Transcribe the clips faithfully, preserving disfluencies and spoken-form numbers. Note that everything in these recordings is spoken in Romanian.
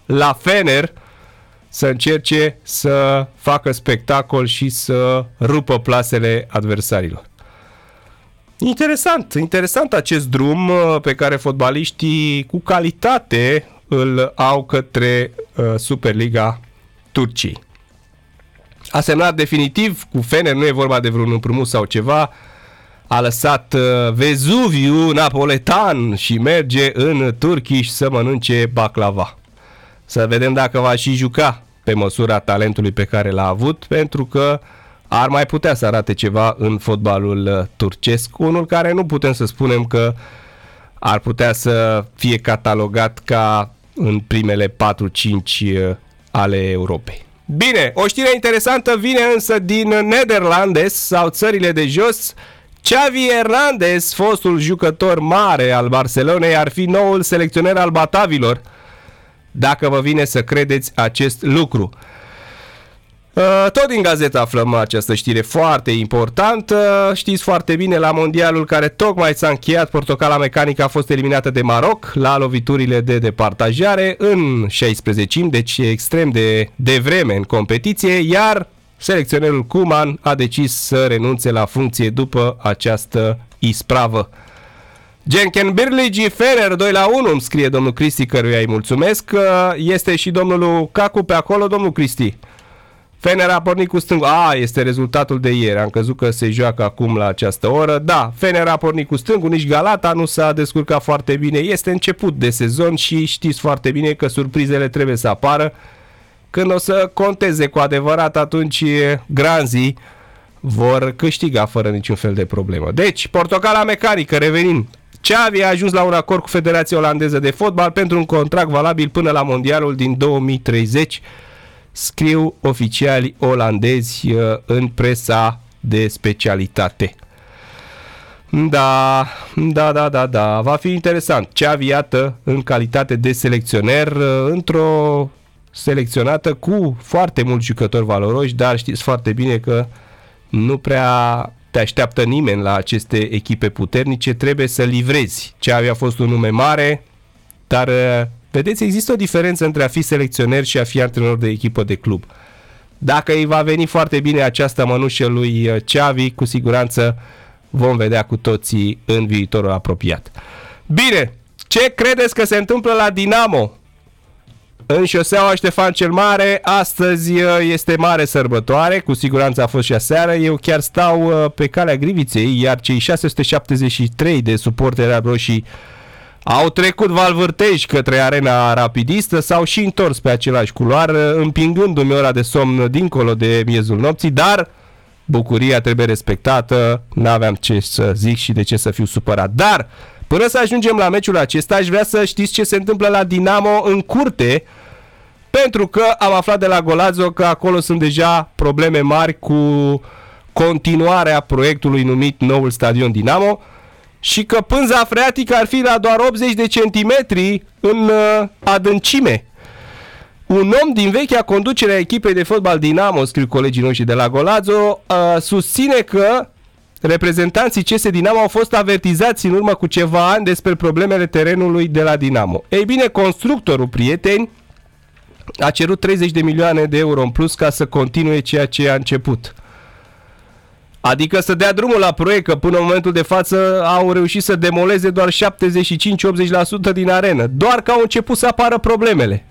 la Fener să încerce să facă spectacol și să rupă plasele adversarilor. Interesant, interesant acest drum pe care fotbaliștii cu calitate îl au către uh, Superliga Turciei. A semnat definitiv cu Fener, nu e vorba de vreun împrumut sau ceva, a lăsat uh, Vezuviu napoletan și merge în Turkish să mănânce baklava. Să vedem dacă va și juca pe măsura talentului pe care l-a avut, pentru că ar mai putea să arate ceva în fotbalul turcesc, unul care nu putem să spunem că ar putea să fie catalogat ca în primele patru cinci ale Europei. Bine, o știre interesantă vine însă din Nederlandes sau țările de jos. Xavi Hernandez, fostul jucător mare al Barcelonei, ar fi noul selecționer al batavilor, dacă vă vine să credeți acest lucru. Tot din gazetă aflăm această știre foarte importantă. Știți foarte bine, la mondialul care tocmai s-a încheiat, Portocala Mecanică a fost eliminată de Maroc la loviturile de departajare în șaisprezecimi, deci extrem de devreme în competiție, iar selecționerul Koeman a decis să renunțe la funcție după această ispravă. Genken Birligi, Fener doi la unu, îmi scrie domnul Cristi, căruia îi mulțumesc. Este și domnul Lukaku pe acolo, domnul Cristi. Fener a pornit cu stângul. A, este rezultatul de ieri. Am crezut că se joacă acum la această oră. Da, Fener a pornit cu stângul, nici Galata nu s-a descurcat foarte bine. Este început de sezon și știți foarte bine că surprizele trebuie să apară. Când o să conteze cu adevărat, atunci granzii vor câștiga fără niciun fel de problemă. Deci, Portocala Mecanică, revenind, Xavi a ajuns la un acord cu Federația Olandeză de Fotbal pentru un contract valabil până la mondialul din două mii treizeci, scriu oficiali olandezi în presa de specialitate. Da, da, da, da, da, va fi interesant. Xavi, iată, în calitate de selecționer, într-o selecționată cu foarte mulți jucători valoroși, dar știți foarte bine că nu prea te așteaptă nimeni la aceste echipe puternice, trebuie să livrezi. Xavi a fost un nume mare, dar vedeți, există o diferență între a fi selecționer și a fi antrenor de echipă de club. Dacă îi va veni foarte bine această mănușă lui Xavi, cu siguranță vom vedea cu toții în viitorul apropiat. Bine, ce credeți că se întâmplă la Dinamo? În șoseaua Ștefan cel Mare, astăzi este mare sărbătoare, cu siguranță a fost și aseară. Eu chiar stau pe calea Griviței, iar cei șase sute șaptezeci și trei de suporteri roșii au trecut Valvârtej către arena rapidistă, s-au și întors pe același culoar, împingându-mi ora de somn dincolo de miezul nopții, dar bucuria trebuie respectată, n-aveam ce să zic și de ce să fiu supărat. Dar, până să ajungem la meciul acesta, aș vrea să știți ce se întâmplă la Dinamo în curte, pentru că am aflat de la Golazo că acolo sunt deja probleme mari cu continuarea proiectului numit Noul Stadion Dinamo și că pânza freatică ar fi la doar optzeci de centimetri în adâncime. Un om din vechea conducere a echipei de fotbal Dinamo, scriu colegii noștri de la Golazo, susține că reprezentanții C S Dinamo au fost avertizați în urmă cu ceva ani despre problemele terenului de la Dinamo. Ei bine, constructorul, prieteni, a cerut treizeci de milioane de euro în plus ca să continue ceea ce a început. Adică să dea drumul la proiect, că până în momentul de față au reușit să demoleze doar șaptezeci și cinci la optzeci la sută din arenă, doar că au început să apară problemele.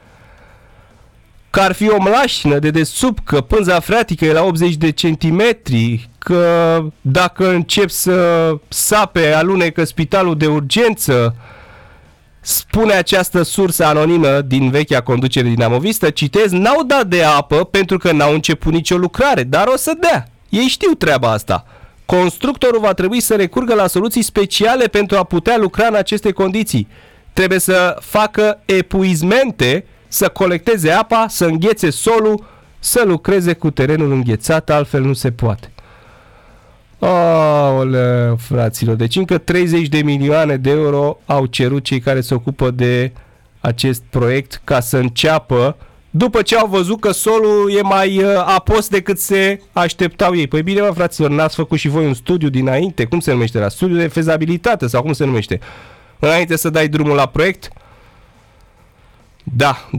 Că ar fi o mlașină de desubt, că pânza freatică e la optzeci de centimetri, că dacă încep să sape, alunecă spitalul de urgență. Spune această sursă anonimă din vechea conducere dinamovistă, citez, n-au dat de apă pentru că n-au început nicio lucrare, dar o să dea. Ei știu treaba asta. Constructorul va trebui să recurgă la soluții speciale pentru a putea lucra în aceste condiții. Trebuie să facă epuizmente, să colecteze apa, să înghețe solul, să lucreze cu terenul înghețat, altfel nu se poate. Aoleu, fraților, deci încă treizeci de milioane de euro au cerut cei care se ocupă de acest proiect ca să înceapă, după ce au văzut că solul e mai apos decât se așteptau ei. Păi bine, mă, fraților, n-ați făcut și voi un studiu dinainte? Cum se numește? La studiu de fezabilitate sau cum se numește? Înainte să dai drumul la proiect? Da,